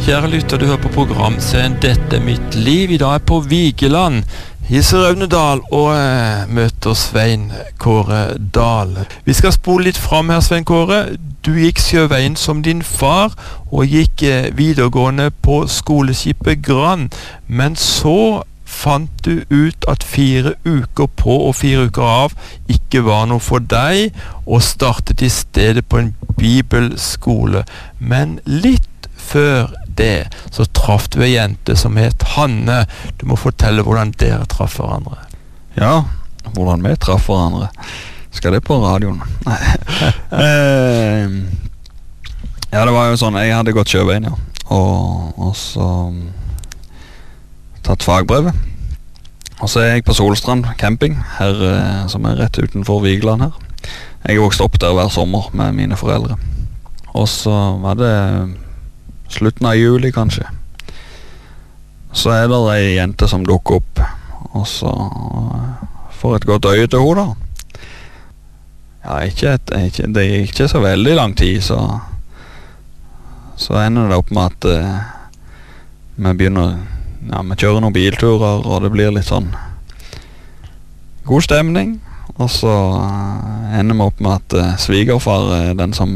Kjære lytter, du hører på programserien Dette er mitt liv. I dag er på Vigeland i Sør-Audnedal og møter Svein Kåre Dahl. Vi skal spole litt fram her, Svein Kåre. Du gikk sjøveien som din far og gikk videregående på skoleskipet Gran. Men så fant du ut at 4 uker på og 4 uker av ikke var noe for deg, og startet i stedet på en bibelskole. Men litt før det så traff du en jente som het Hanne. Du må fortelle hvordan dere traff hverandre. Ja, hvordan vi traff hverandre. Skal det på radioen? Ja, det var jo sånn, jeg hadde gått sjøveien, ja. Og så tatt fagbrevet. Og så er jeg på Solstrand camping, her, som er rett utenfor Vigeland her. Jeg har vokst opp der hver sommer med mine foreldre. Og så var det slutten av juli kanskje. Så er det en jente som dukker opp, og så får et godt øye til henne da. Ja, det er ikke så veldig lang tid, så ender det opp med at vi kjører noen bilturer, og det blir litt sånn god stemning. Og så ender vi opp med at svigerfar er den som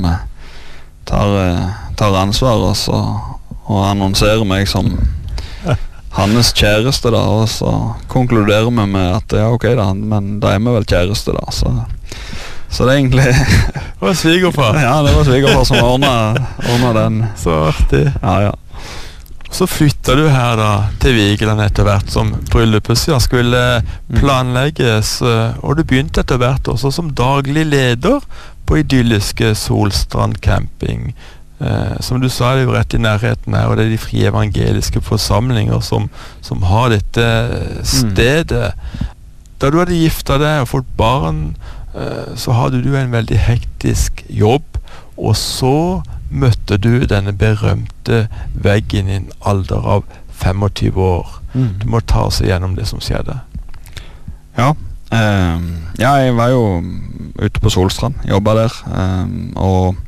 tar ansvar og annonserer meg som hans kjæreste da, og så konkluderer vi med at ja, ok da, men da er vi vel kjæreste da, så det er egentlig Det var svigerfar. Ja, det var svigerfar som ordnet den. Så artig. Ja. Så flyttet du her da til Vigeland etter hvert som bryllupet skulle planlegges, og du begynte etter hvert også som daglig leder på idylliske Solstrand camping. Som du sa, det er jo rett i nærheten her, og det er de frie evangeliske forsamlinger som har dette stedet. Da du hadde giftet deg og fått barn, så hadde du en veldig hektisk jobb, og så møtte du denne berømte veggen i en alder av 25 år. Du må ta oss igjennom det som skjedde. Ja, jeg var jo ute på Solstrand, jobbet der, og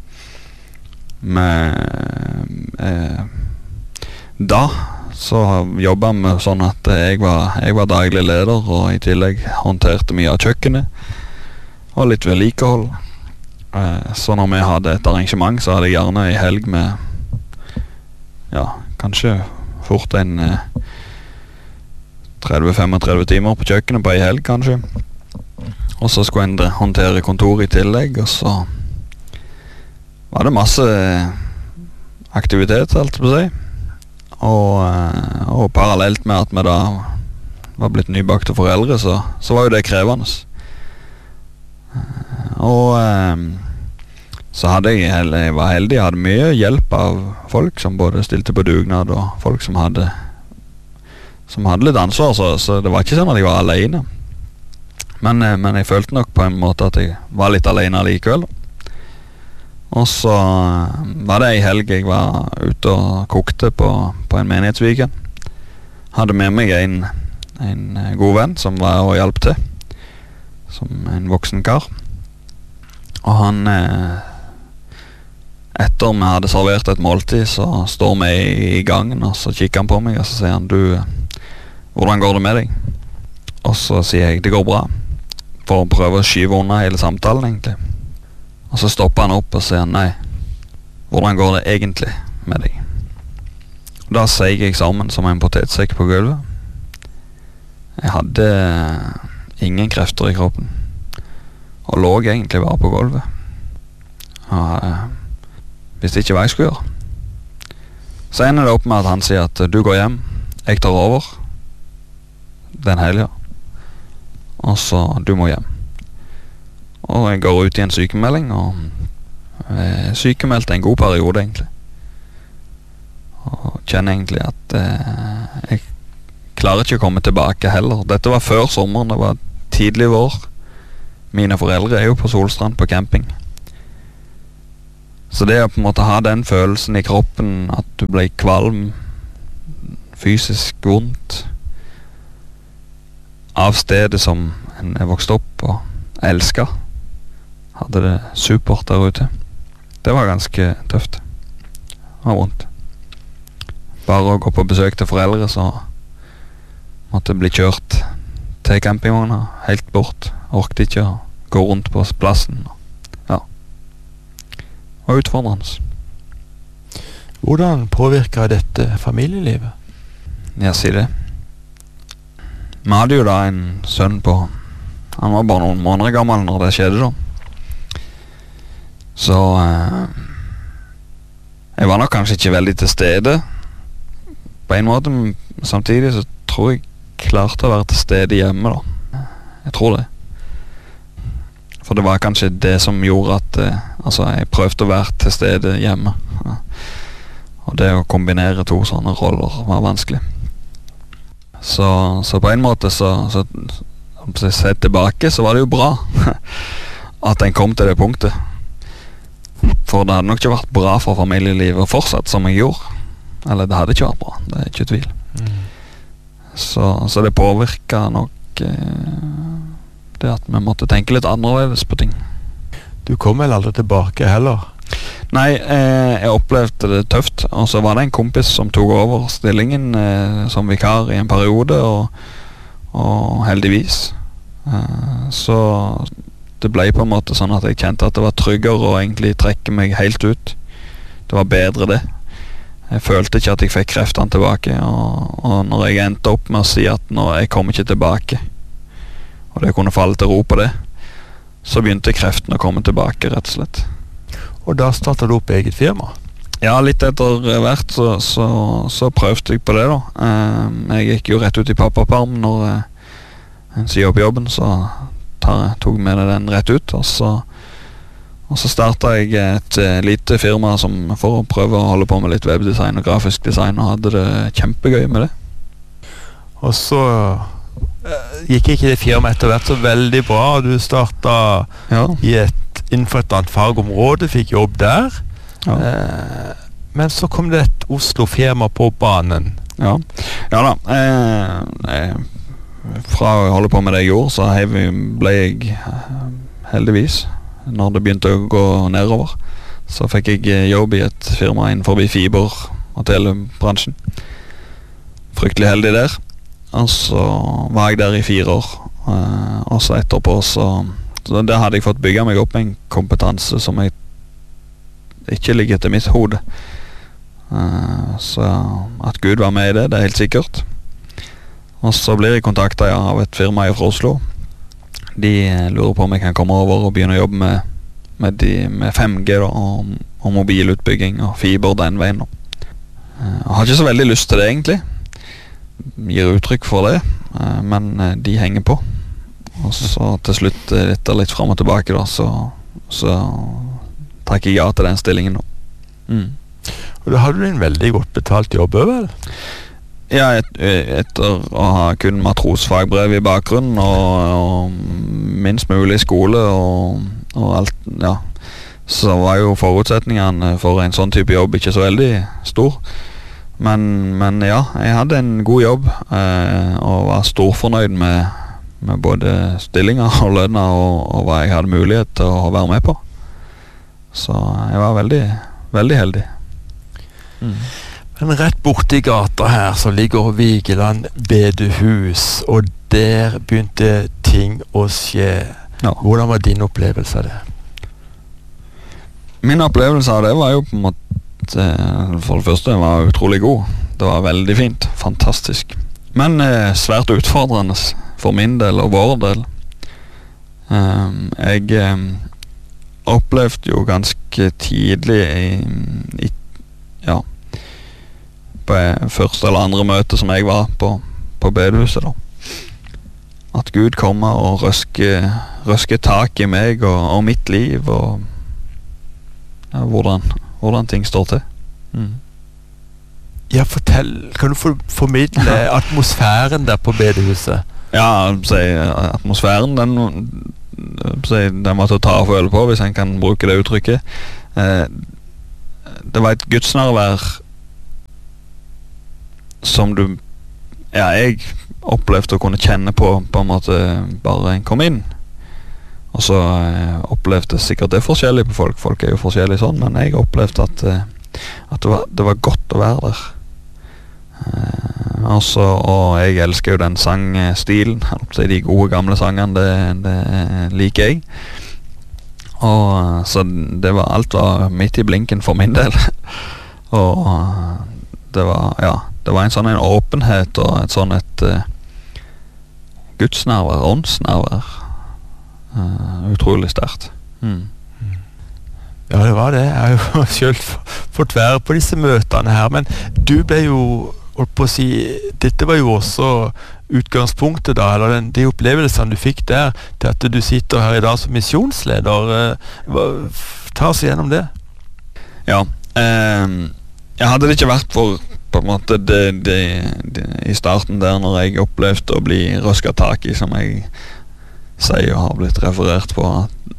da så jobbet vi sånn at jeg var daglig leder, og i tillegg håndterte mye av kjøkkenet og litt vedlikehold. Så når vi hadde et arrangement, så hadde jeg gjerne en helg med kanskje fort en 30-35 timer på kjøkkenet på en helg kanskje. Og så skulle en håndtere kontor i tillegg, og så var det masse aktivitet, alt på seg. Og parallelt med at vi da var blitt nybakte foreldre, så var jo det krevende. Og så jeg var heldig, jeg hadde mye hjelp av folk som både stilte på dugnad, og folk som hadde litt ansvar, så det var ikke sånn at jeg var alene. Men jeg følte nok på en måte at jeg var litt alene likevel. Og så var det en helg jeg var ute og kokte på en menighetsweekend. Hadde med meg en god venn som var og hjalp til, som en voksen kar. Og han, etter vi hadde servert et måltid, så står vi i gangen, og så kikker han på meg, og så sier han, du, hvordan går det med deg? Og så sier jeg, det går bra, for å prøve å skyve unna hele samtalen egentlig. Og så stopper han opp og sier, nei, hvordan går det egentlig med deg? Og da seg jeg sammen som en potetsekk på gulvet. Jeg hadde ingen krefter i kroppen, og lå egentlig bare på gulvet. Og visste ikke hva jeg skulle gjøre. Så ender det opp med at han sier at du går hjem, jeg tar over den helgen, og så du må hjem. Og jeg går ut i en sykemelding, og sykemeldte en god periode egentlig. Og kjenner egentlig at jeg klarer ikke å komme tilbake heller. Dette var før sommeren, det var tidlig vår. Mine foreldre er jo på Solstrand på camping. Så det å på en måte ha den følelsen i kroppen, at du ble kvalm, fysisk vondt, av stedet som en er vokst opp og elsket, hadde det supert der ute. Det var ganske tøft. Det var vondt. bare å gå på besøk til foreldre, så måtte jeg bli kjørt til campingvogna, helt bort. Orket ikke å gå rundt på plassen. Ja. Det var utfordrende. Hvordan påvirket dette familielivet? Jeg sier det. Vi hadde jo da en sønn på, han var bare noen måneder gammel når det skjedde da. Så jeg var nok kanskje ikke veldig til stede på en måte, men samtidig så tror jeg klarte å være til stede hjemme da. Jeg tror det. For det var kanskje det som gjorde at jeg prøvde å være til stede hjemme. Og det å kombinere to sånne roller var vanskelig. Så på en måte så sett tilbake så var det jo bra at en kom til det punktet. For det hadde nok ikke vært bra for familielivet fortsatt som jeg gjorde. Eller det hadde ikke vært bra, det er ikke tvil. Så det påvirket nok det at vi måtte tenke litt annerledes på ting. Du kom vel aldri tilbake heller? Nei, jeg opplevde det tøft. Og så var det en kompis som tok over stillingen som vikar i en periode, og heldigvis så det ble på en måte sånn at jeg kjente at det var tryggere å egentlig trekke meg helt ut. Det var bedre det. Jeg følte ikke at jeg fikk kreftene tilbake, og når jeg endte opp med å si at jeg kommer ikke tilbake, og det kunne falle til ro på det, så begynte kreftene å komme tilbake, rett og slett. Og da startet du opp eget firma? Ja, litt etter hvert så prøvde jeg på det da. Jeg gikk jo rett ut i pappaperm når jeg sier opp jobben, så tok jeg med den rett ut, og så startet jeg et lite firma for å prøve å holde på med litt webdesign og grafisk design, og hadde det kjempegøy med det. Og så gikk ikke det firmaet etter hvert så veldig bra, og du startet innenfor et annet fagområde, fikk jobb der. Ja. Men så kom det et Oslo-firma på banen. Ja da. Fra å holde på med det jeg gjorde, så ble jeg heldigvis, når det begynte å gå nedover, så fikk jeg jobb i et firma innenfor fiber- og telebransjen. Fryktelig heldig der. Og så var jeg der i 4 år, og så etterpå så der hadde jeg fått bygge meg opp en kompetanse som jeg ikke ligger til mitt hode. Så at Gud var med i det, det er helt sikkert. Og så blir jeg kontaktet av et firma fra Oslo. De lurer på om jeg kan komme over og begynne å jobbe med 5G da, og mobilutbygging og fiber den veien. Jeg har ikke så veldig lyst til det egentlig. Gir uttrykk for det, men de henger på. Og så til slutt, etter litt frem og tilbake da, så takk jeg ja til den stillingen nå. Og da hadde du en veldig godt betalt jobb, vel? Ja, etter å ha kun matrosfagbrev i bakgrunnen, og minst mulig skole, og alt, ja. Så var jo forutsetningene for en sånn type jobb ikke så veldig stor. Men ja, jeg hadde en god jobb, og var storfornøyd med både stillinger og lønner og hva jeg hadde mulighet til å være med på. Så jeg var veldig, veldig heldig. Men rett borte i gata her så ligger Vigeland bedehus, og der begynte ting å skje. Ja. Hvordan var din opplevelse av det? Min opplevelse av det var jo på en måte, for det første var utrolig god. Det var veldig fint, fantastisk. Men svært utfordrende for min del og vår del. Jeg opplevde jo ganske tidlig på første eller andre møte som jeg var på bedehuset da, at Gud kommer og røsker tak i meg og mitt liv, og hvordan ting står til. Ja, fortell, kan du formidle atmosfæren der på bedehuset? Ja, atmosfæren, den var til å ta og føle på, hvis en kan bruke det uttrykket. Det var et gudsnærvær som jeg opplevde å kunne kjenne på en måte bare en kom inn. Og så opplevde sikkert det forskjellig på folk. Folk er jo forskjellige sånn, men jeg opplevde at det var godt å være der. Og jeg elsker jo den sangstilen. De gode gamle sangene, det liker jeg. Og så alt var midt i blinken for min del. Og det var en sånn en åpenhet og et sånn et gudsnærvær, åndsnærvær. Utrolig sterkt. Ja, det var det. Jeg har jo selv fått være på disse møtene her, men du ble jo, holdt på å si, dette var jo også utgangspunktet da, eller de opplevelsene du fikk der, til at du sitter her i dag som misjonsleder. Ta oss igjennom det. Ja, jeg hadde det ikke vært for på en måte det i starten der når jeg opplevde å bli røsket tak i, som jeg sier og har blitt referert på,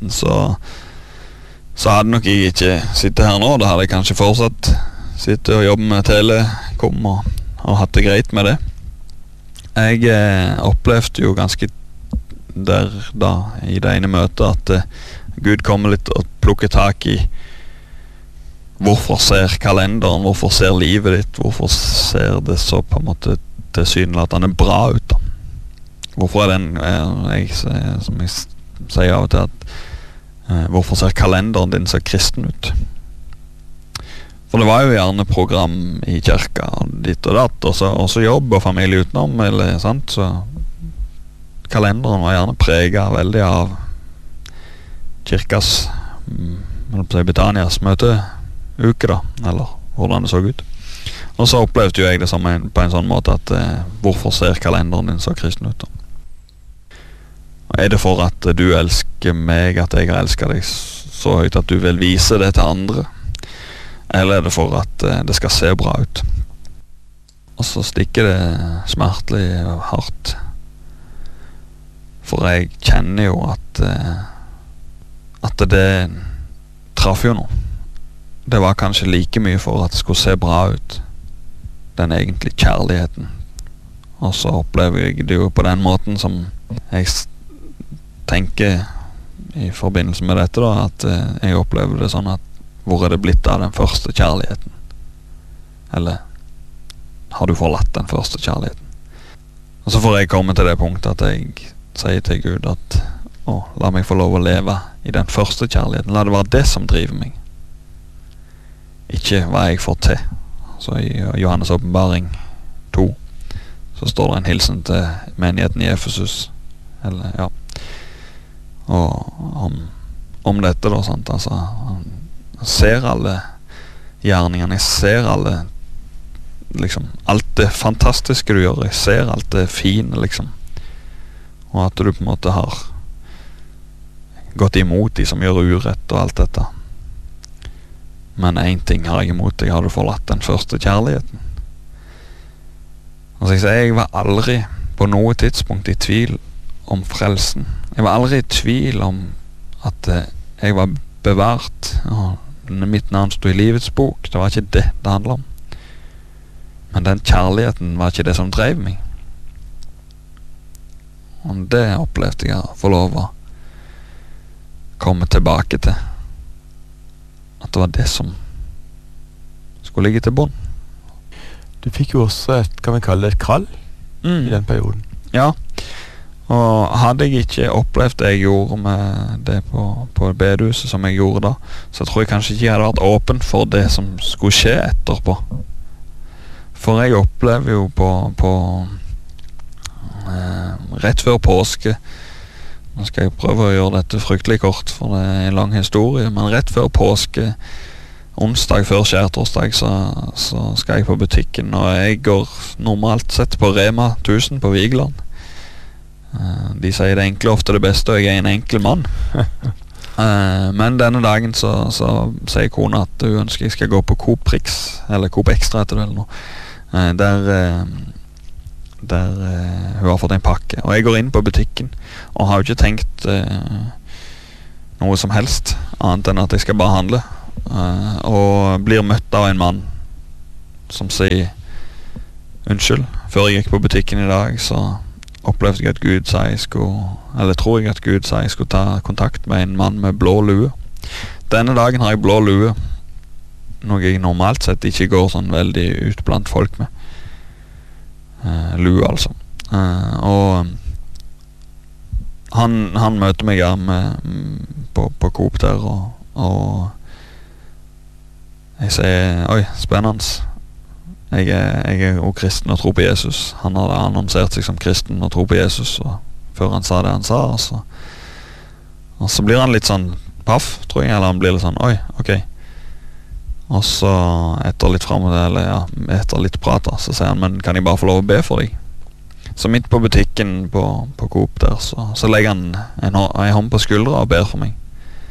så hadde nok jeg ikke sittet her nå. Da hadde jeg kanskje fortsatt sittet og jobbet med telekom og hatt det greit med det. Jeg opplevde jo ganske der da i det ene møtet at Gud kommer litt og plukker tak i hvorfor ser kalenderen, hvorfor ser livet ditt, hvorfor ser det så på en måte tilsynelatende bra ut da. Hvorfor den, som jeg sier av og til at hvorfor ser kalenderen din så kristen ut? For det var jo gjerne program i kirka og ditt og datt, og så jobb og familie utenom, eller sant, så kalenderen var gjerne preget veldig av kirkas, Betanias møteuke da, eller hvordan det så ut. Og så opplevde jo jeg det på en sånn måte at hvorfor ser kalenderen din så kristen ut da? Er det for at du elsker meg, at jeg har elsket deg så høyt at du vil vise det til andre? Eller er det for at det skal se bra ut? Og så stikker det smertelig og hardt. For jeg kjenner jo at det traff jo noe. Det var kanskje like mye for at det skulle se bra ut. Den egentlige kjærligheten. Og så opplever jeg det jo på den måten som jeg tenker i forbindelse med dette da, at jeg opplever det sånn at hvor er det blitt av den første kjærligheten? Eller har du forlatt den første kjærligheten? Og så får jeg komme til det punktet at jeg sier til Gud at la meg få lov å leve i den første kjærligheten. La det være det som driver meg. Ikke hva jeg får til. Så i Johannes åpenbaring 2 så står det en hilsen til menigheten i Efesus. Eller, ja. Og om dette da, sant, altså jeg ser alle gjerningene, jeg ser alle liksom, alt det fantastiske du gjør, jeg ser alt det fine liksom, og at du på en måte har gått imot de som gjør urett og alt dette. Men en ting har jeg imot deg, har du forlatt den første kjærligheten? Altså jeg var aldri på noe tidspunkt i tvil om frelsen. Jeg var aldri i tvil om at jeg var bevart, og mitt navn stod i livets bok. Det var ikke det det handlet om. Men den kjærligheten var ikke det som drev meg. Og det opplevde jeg å få lov å komme tilbake til. At det var det som skulle ligge til bunn. Du fikk jo også et, kan vi kalle det et kall i den perioden. Ja, og hadde jeg ikke opplevd det jeg gjorde med det på bedehuset som jeg gjorde da, så tror jeg kanskje ikke jeg hadde vært åpen for det som skulle skje etterpå. For jeg opplever jo på rett før påske, nå skal jeg prøve å gjøre dette fryktelig kort, for det er en lang historie, men rett før påske, onsdag før skjærtorsdag, så skal jeg på butikken, og jeg går normalt sett på Rema 1000 på Vigeland. De sier det enkle ofte det beste, og jeg er en enkel mann. Men denne dagen så sier kona at hun ønsker jeg skal gå på Coop Prix, eller Coop Extra heter det eller noe, der hun har fått en pakke, og jeg går inn på butikken og har jo ikke tenkt noe som helst annet enn at jeg skal bare handle, og blir møtt av en mann som sier unnskyld. Før jeg gikk på butikken i dag så opplevde jeg at Gud sa jeg skulle, eller tror jeg at Gud sa jeg skulle ta kontakt med en mann med blå lue. Denne dagen har jeg blå lue, noe jeg normalt sett ikke går sånn veldig ut blant folk med. Lou altså. Og han møter meg på Coop der, og jeg sier, oi, spennende. Jeg er jo kristen og tror på Jesus. Han hadde annonsert seg som kristen og tror på Jesus, og før han sa det han sa, og så blir han litt sånn paff, tror jeg, eller han blir litt sånn, oi, ok. Og så etter litt frem, eller ja, etter litt prat da, så sier han, men kan jeg bare få lov å be for deg? Så midt på butikken på Coop der, så legger han en hånd på skuldra og ber for meg.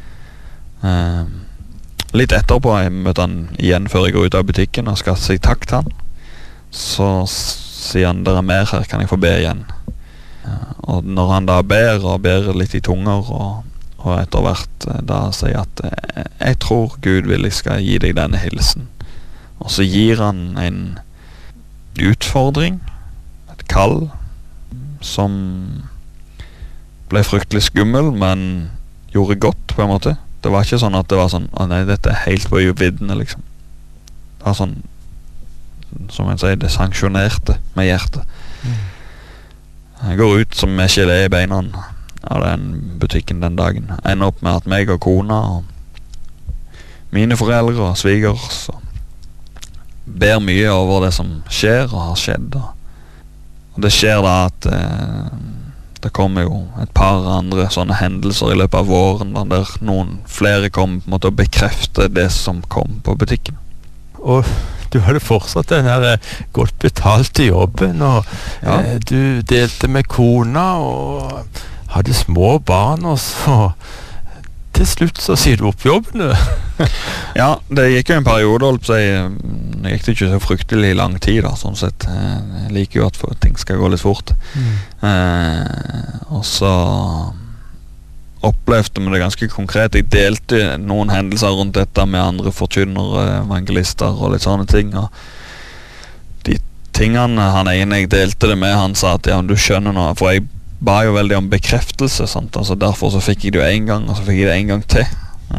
Litt etterpå jeg møter han igjen før jeg går ut av butikken og skal si takk til han. Så sier han, det er mer her, kan jeg få be igjen? Og når han da ber litt i tunger, og etter hvert da sier at jeg tror Gud vil jeg skal gi deg denne hilsen. Og så gir han en utfordring, et kall, som ble fryktelig skummel, men gjorde godt på en måte. Det var ikke sånn at det var sånn, nei, dette er helt på viddene, liksom. Det var sånn, som jeg sier, det sanksjonerte med hjertet. Jeg går ut som med gelé i beina av den butikken den dagen. Ender opp med at meg og kona og mine foreldre og svigers ber mye over det som skjer og har skjedd. Og det skjer da at det kommer jo et par andre sånne hendelser i løpet av våren der noen flere kom på en måte å bekrefte det som kom på butikken. Og du hadde fortsatt den her godt betalte jobben, og du delte med kona og hadde små barn, og så til slutt så sier du opp jobben. Ja, det gikk jo en periode, det gikk det ikke så fryktelig lang tid da, sånn sett. Jeg liker jo at ting skal gå litt fort. Og så opplevde vi det ganske konkret. Jeg delte noen hendelser rundt dette med andre forkynnere, evangelister og litt sånne ting, og de tingene han ene jeg delte det med, han sa at ja, du skjønner nå, for jeg ba jo veldig om bekreftelse, sant? Altså derfor så fikk jeg det jo en gang, og så fikk jeg det en gang til.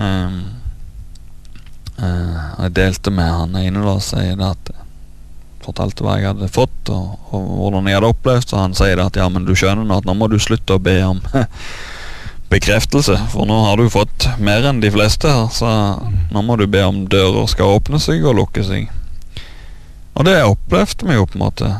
Jeg delte med han ene da, sier det at fortalte hva jeg hadde fått og hvordan jeg hadde opplevd, og han sier det at ja, men du skjønner nå at nå må du slutte å be om bekreftelse, for nå har du fått mer enn de fleste her, så nå må du be om dører skal åpne seg og lukke seg. Og det opplevde vi jo på en måte.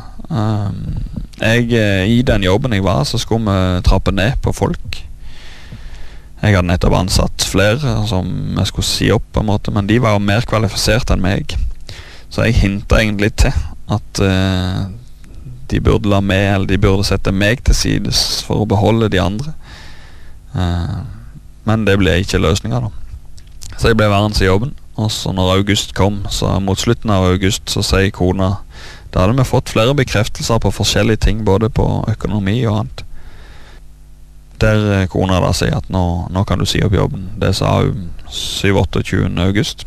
I den jobben jeg var, så skulle vi trappe ned på folk. Jeg hadde nettopp ansatt flere som jeg skulle si opp på en måte, men de var jo mer kvalifisert enn meg, så jeg hintet egentlig til at de burde la meg, eller de burde sette meg til sides for å beholde de andre, men det ble ikke løsninger da, så jeg ble værende i jobben. Og så når august kom, så mot slutten av august, så sier kona, da hadde vi fått flere bekreftelser på forskjellige ting, både på økonomi og annet. Der kona da sier at nå kan du si opp jobben. Det sa hun 27-28. august.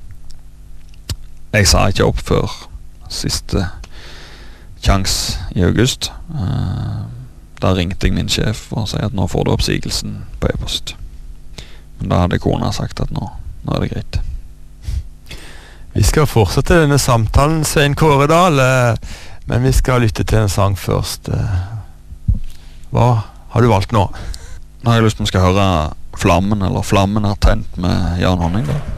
Jeg sa ikke opp før siste kjangs i august. Da ringte jeg min sjef og sier at nå får du oppsigelsen på e-post. Men da hadde kona sagt at nå er det greit. Vi skal fortsette denne samtalen, Svein Kåredal, men vi skal lytte til en sang først. Hva har du valgt nå? Nå har jeg lyst til å høre Flammen, eller Flammen er tent med Jan Honningdal.